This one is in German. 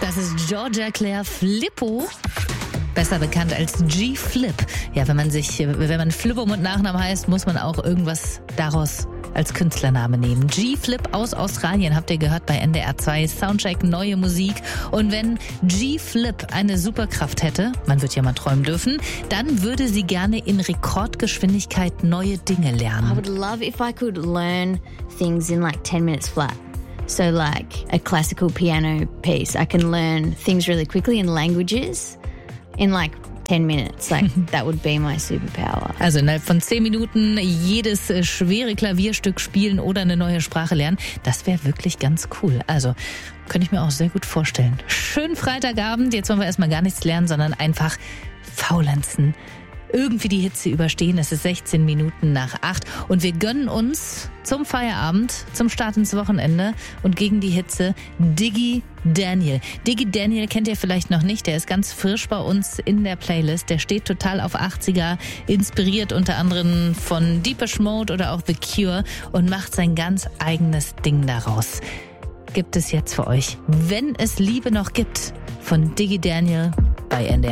Das ist Georgia Claire Flippo. Besser bekannt als G-Flip. Ja, wenn man Flippo mit Nachnamen heißt, muss man auch irgendwas daraus als Künstlername nehmen. G-Flip aus Australien habt ihr gehört bei NDR 2 Soundcheck, neue Musik. Und wenn G-Flip eine Superkraft hätte, man wird ja mal träumen dürfen, dann würde sie gerne in Rekordgeschwindigkeit neue Dinge lernen. I would love if I could learn things in like 10 minutes flat. So like a classical piano piece, I can learn things really quickly in languages in like 10 minutes. Like that would be my superpower. Also innerhalb von 10 Minuten jedes schwere Klavierstück spielen oder eine neue Sprache lernen. Das wäre wirklich ganz cool. Also könnte ich mir auch sehr gut vorstellen. Schönen Freitagabend. Jetzt wollen wir erstmal gar nichts lernen, sondern einfach faulenzen. Irgendwie die Hitze überstehen. Es ist 16 Minuten nach 8 und wir gönnen uns zum Feierabend, zum Start ins Wochenende und gegen die Hitze Diggy Daniel. Diggy Daniel kennt ihr vielleicht noch nicht, der ist ganz frisch bei uns in der Playlist. Der steht total auf 80er, inspiriert unter anderem von Depeche Mode oder auch The Cure und macht sein ganz eigenes Ding daraus. Gibt es jetzt für euch, wenn es Liebe noch gibt, von Diggy Daniel bei NDR.